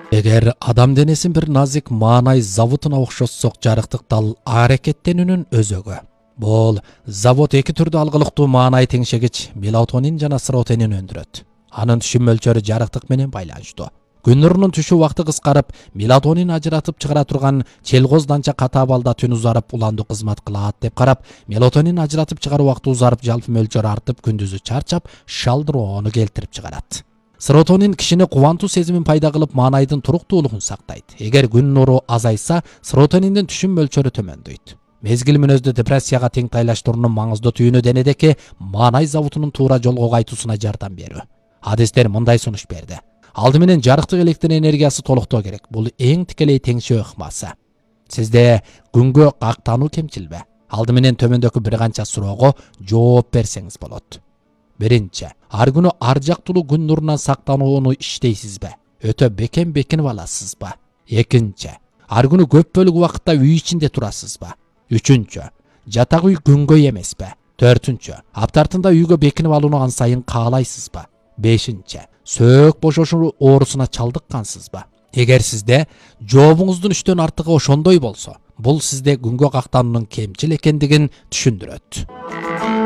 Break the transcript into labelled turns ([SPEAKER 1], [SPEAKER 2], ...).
[SPEAKER 1] Эгер адам денесин бир назик маанай заводуна окшотсок, жарыктык дал аракеттенүүнүн өзөгү. Бул завод эки түрдүү алгылыктуу маанай теңшегич мелатонин жана серотонин өндүрөт. Анын түшүм мөлчөрү жарыктык менен байланыштуу. Күн нурунун түшүү убакты кыскарып, мелатонин ажыратып чыгара турган челгоз данча ката абалда түн узарып, уланду кызмат кылат деп карап, мелатонин ажыратып чыгаруу убакты узарып, жалпы мөлчөрү артып, күндүзү чарчап, шалдыроону келтирип чыгарат. Серотонин кишини кубантуу сезимин пайда кылып, маанайдын туруктуулугун сактайт. Эгер күн нуру азайса, серотониндин түшүм мөлчөрү төмөндөйт. Мезгил мүнөздүү депрессияга тең тайлаштыруунун маңыздуу түйүнү денедеки маанай заводунун туура жолго кайтуусуна жардам берүү. Адистер мындай сунуш берди. Алды менен жарыктык электр энергиясы толуктоо керек. Бул эң тикелей теңшөө ыкмасы. Сизде күнгө кактануу кемчилби? Алды менен төмөндөгү бир канча суроого жооп берсеңиз болот. Биринчи, ар күнү ар жактылуу күн нурунан сактанууну иштейсизби? Өтө бекем-бекинип аласызбы? Экинчи, ар күнү көп бөлүк убакытта үй ичинде турасызбы? Үчүнчү, жатак үй күнгөй эмеспи? Төртүнчү, аптартында үйгө бекинип алууну ан сайын каалайсызбы? Бешинчи, сөөк бошошуу оорусуна чалдыккансызбы? Эгер сизде жообуңуздун 3төн артыгы ошондой болсо, бул сизде күнгө кактануунун кемчил экендигин түшүндүрөт.